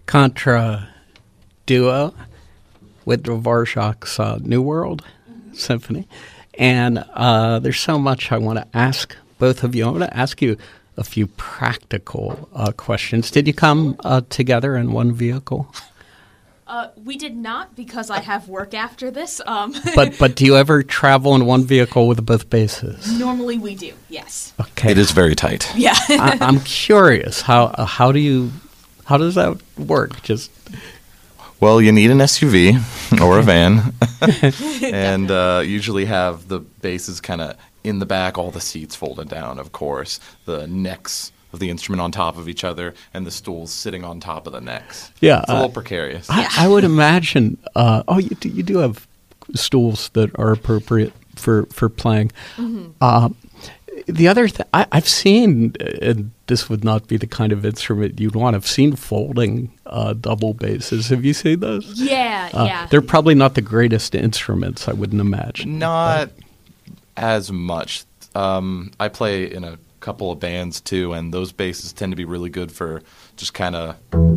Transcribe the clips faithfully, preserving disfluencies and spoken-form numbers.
contra duo with Dvorak's uh, New World mm-hmm. Symphony. And uh, there's so much I want to ask both of you. I want to ask you a few practical uh, questions. Did you come uh, together in one vehicle? Uh, we did not, because I have work after this. Um. but but do you ever travel in one vehicle with both basses? Normally we do, yes. Okay. It is very tight. Yeah. I, I'm curious. How uh, how do you how does that work? Just well, you need an S U V or a van, and uh, usually have the basses kind of in the back, all the seats folded down. Of course, the necks of the instrument on top of each other, and the stools sitting on top of the necks. Yeah, it's a uh, little precarious. I, I would imagine. Uh, oh, you do, you do have stools that are appropriate for for playing. Mm-hmm. Uh, the other thing I've seen, and this would not be the kind of instrument you'd want. I've seen folding uh, double basses. Have you seen those? Yeah, uh, yeah. They're probably not the greatest instruments, I wouldn't imagine. Not but. as much. Um, I play in a couple of bands too, and those basses tend to be really good for just kind of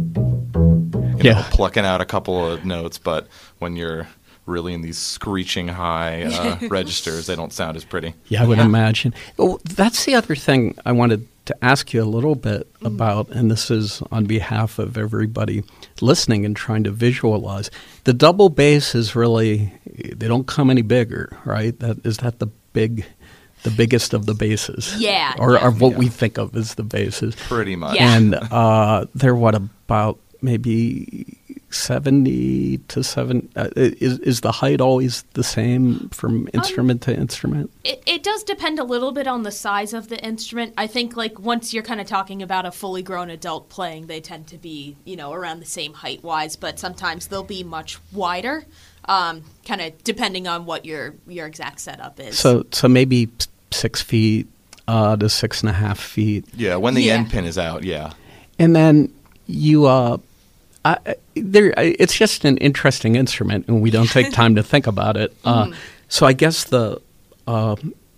you yeah. know, plucking out a couple of notes, but when you're really in these screeching high uh, registers, they don't sound as pretty. Yeah, I would yeah. imagine. Oh, that's the other thing I wanted to ask you a little bit mm-hmm. about, and this is on behalf of everybody listening and trying to visualize. The double bass is really, they don't come any bigger, right? That is that the big... the biggest of the basses. Yeah. Or, yeah. or what yeah. we think of as the basses. Pretty much. Yeah. And uh, they're what, about maybe seventy to seven? Uh, is, is the height always the same from instrument um, to instrument? It, it does depend a little bit on the size of the instrument. I think like once you're kind of talking about a fully grown adult playing, they tend to be, you know, around the same height-wise, but sometimes they'll be much wider. Um, kind of depending on what your your exact setup is. So so maybe six feet uh, to six and a half feet. Yeah, when the yeah. end pin is out, yeah. And then you, uh, I, there, it's just an interesting instrument, and we don't take time to think about it. Uh, mm. So I guess the uh,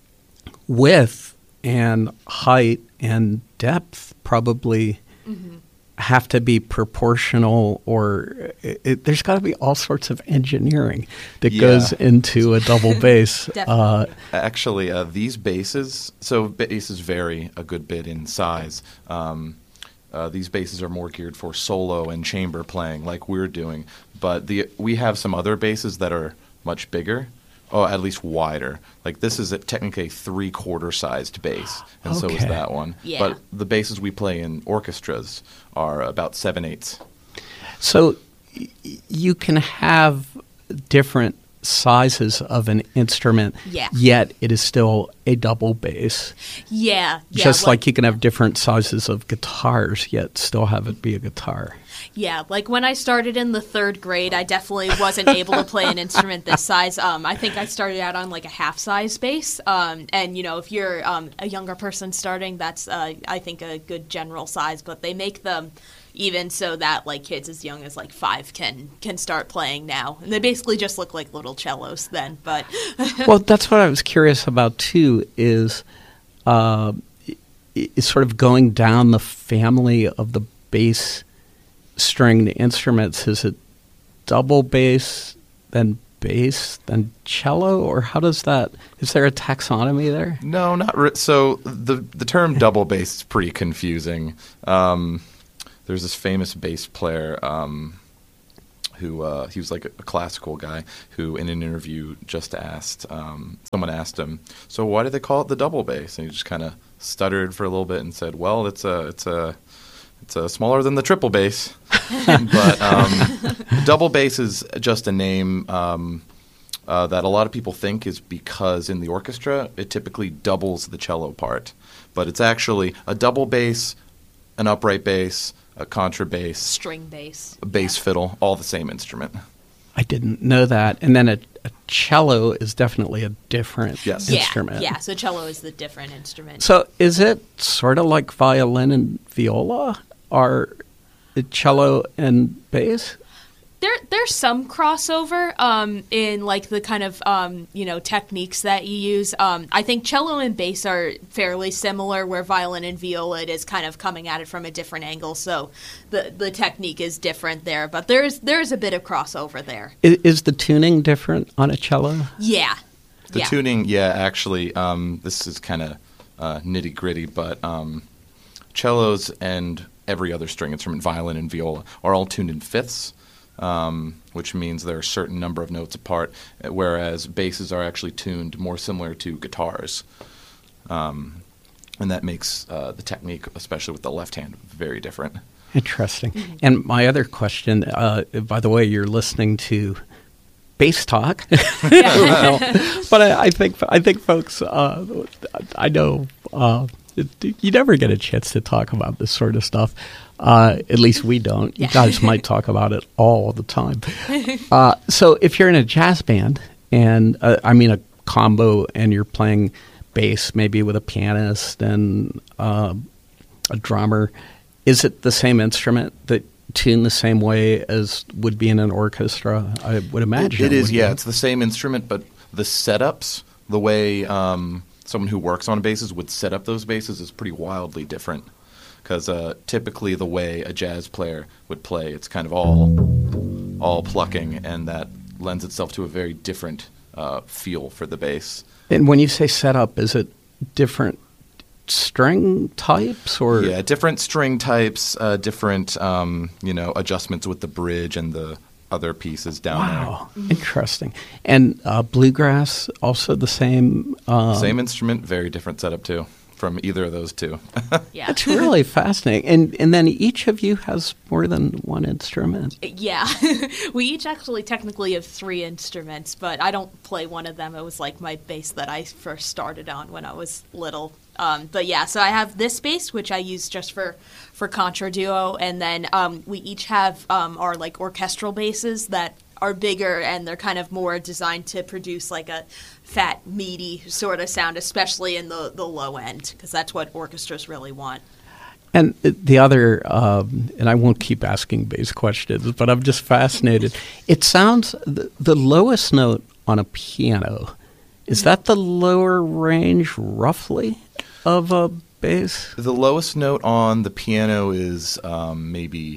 width and height and depth probably mm-hmm. have to be proportional, or it, it, there's got to be all sorts of engineering that yeah. goes into a double bass. uh, Actually, uh, these basses, so basses vary a good bit in size. Um, uh, these basses are more geared for solo and chamber playing like we're doing, but the we have some other basses that are much bigger. Oh, at least wider. Like this is a, technically a three-quarter sized bass, and okay. so is that one. Yeah. But the basses we play in orchestras are about seven-eighths. So y- you can have different sizes of an instrument, yeah. yet it is still a double bass. Yeah. yeah Just like, like you can have different sizes of guitars, yet still have it be a guitar. Yeah, like when I started in the third grade, I definitely wasn't able to play an instrument this size. Um, I think I started out on like a half-size bass. Um, and, you know, if you're um, a younger person starting, that's, uh, I think, a good general size. But they make them even so that, like, kids as young as, like, five can can start playing now. And they basically just look like little cellos then. But well, that's what I was curious about, too, is, uh, is sort of going down the family of the bass stringed instruments. Is it double bass, then bass, then cello, or how does that? Is there a taxonomy there? No, not re- so. The the term double bass is pretty confusing. Um, there's this famous bass player um, who uh, he was like a, a classical guy who, in an interview, just asked um, someone asked him, "So why do they call it the double bass?" And he just kind of stuttered for a little bit and said, "Well, it's a it's a It's uh, smaller than the triple bass." But um, double bass is just a name um, uh, that a lot of people think is because in the orchestra it typically doubles the cello part. But it's actually a double bass, an upright bass, a contrabass, string bass, a bass yeah. fiddle, all the same instrument. I didn't know that. And then a, a cello is definitely a different yes. instrument. Yeah, yeah, so cello is the different instrument. So is it sort of like violin and viola? Are cello and bass? there there's some crossover um, in like the kind of um, you know techniques that you use. Um, I think cello and bass are fairly similar, where violin and viola it is kind of coming at it from a different angle, so the the technique is different there. But there's there's a bit of crossover there. Is, is the tuning different on a cello? Yeah. The yeah. tuning, yeah, actually, um, this is kind of uh, nitty gritty, but um, cellos and every other string instrument, violin and viola, are all tuned in fifths, um, which means there are a certain number of notes apart, whereas basses are actually tuned more similar to guitars. Um, and that makes uh, the technique, especially with the left hand, very different. Interesting. Mm-hmm. And my other question, uh, by the way, you're listening to Bass Talk, well, but I, I think I think folks, uh, I know uh, it, you never get a chance to talk about this sort of stuff. Uh, at least we don't. Yeah. You guys might talk about it all the time. Uh, so if you're in a jazz band, and uh, I mean a combo, and you're playing bass, maybe with a pianist and uh, a drummer, is it the same instrument that tune the same way as would be in an orchestra, I would imagine? It, it is, yeah. Be. It's the same instrument, but the setups, the way um, someone who works on basses would set up those basses is pretty wildly different. Because uh, typically the way a jazz player would play, it's kind of all all plucking, and that lends itself to a very different uh, feel for the bass. And when you say setup, is it different string types, or yeah, different string types, uh, different um, you know adjustments with the bridge and the other pieces down wow, there. Interesting. And uh, bluegrass, also the same. Um, same instrument, very different setup too from either of those two. Yeah, it's really fascinating. And and then each of you has more than one instrument. Yeah, we each actually technically have three instruments, but I don't play one of them. It was like my bass that I first started on when I was little. Um, but yeah, so I have this bass, which I use just for, for contra duo, and then um, we each have um, our like orchestral basses that are bigger, and they're kind of more designed to produce like a fat, meaty sort of sound, especially in the, the low end, because that's what orchestras really want. And the other, um, and I won't keep asking bass questions, but I'm just fascinated. It sounds, the, the lowest note on a piano, is that the lower range roughly of a bass? The lowest note on the piano is um, maybe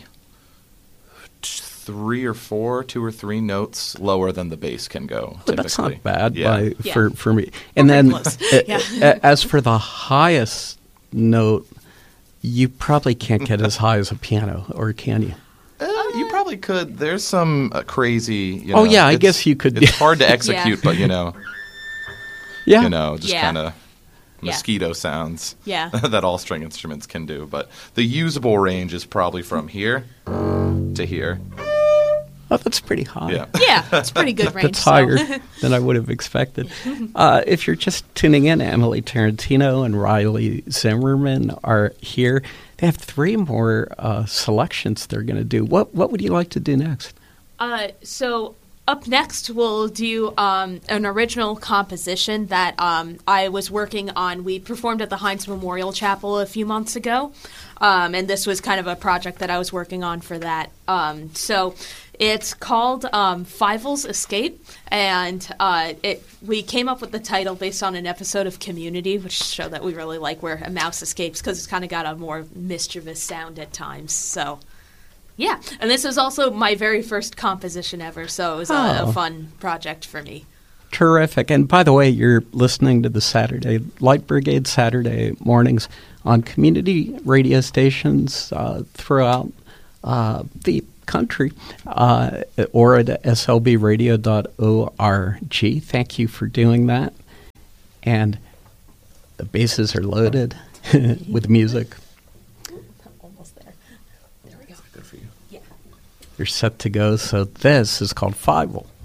three or four, two or three notes lower than the bass can go. But that's not bad yeah. by, Yeah. for, for me. And then yeah. a, as for the highest note, you probably can't get as high as a piano, or can you? Uh, you probably could. There's some uh, crazy. You Oh, know, yeah, I it's- guess you could. It's hard to execute, but you know, Yeah. you know, just Yeah. kind of Yeah. mosquito sounds Yeah. that all string instruments can do. But the usable range is probably from here to here. Oh, that's pretty high. Yeah. Yeah, it's pretty good range. That's so. higher than I would have expected. Uh, if you're just tuning in, Emily Tarantino and Riley Zimmerman are here. They have three more uh, selections they're going to do. What What would you like to do next? Uh, so up next, we'll do um, an original composition that um, I was working on. We performed at the Heinz Memorial Chapel a few months ago, um, and this was kind of a project that I was working on for that. Um, so it's called um, Fievel's Escape, and uh, it we came up with the title based on an episode of Community, which show that we really like, where a mouse escapes, because it's kind of got a more mischievous sound at times. So yeah, and this was also my very first composition ever, so it was a, Oh. a fun project for me. Terrific. And by the way, you're listening to the Saturday Light Brigade Saturday mornings on community radio stations uh, throughout uh, the country, uh, or at S L B radio dot org. Thank you for doing that. And the bases are loaded with music. Almost there. There we go. Good for you. Yeah. You're set to go. So this is called Fievel.